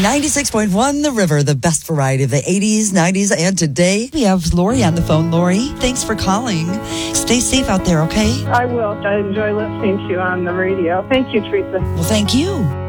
96.1 The River, the best variety of the 80s, 90s, and today. We have Lori on the phone. Lori, thanks for calling. Stay safe out there, okay? I will. I enjoy listening to you on the radio. Thank you, Teresa. Well, thank you.